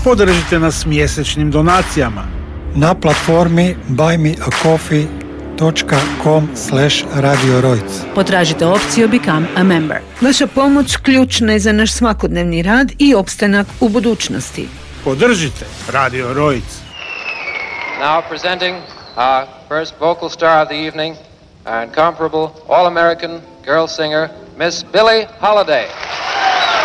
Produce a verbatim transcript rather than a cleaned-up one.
Podržite nas mjesečnim donacijama na platformi buymeacoffee dot com slash radio rojc. Potražite opciju Become a Member. Vaša pomoć ključna je za naš svakodnevni rad i opstanak u budućnosti. Podržite Radio Rojc. Now presenting our first vocal star of the evening, our incomparable all-American girl singer, Miss Billie Holiday.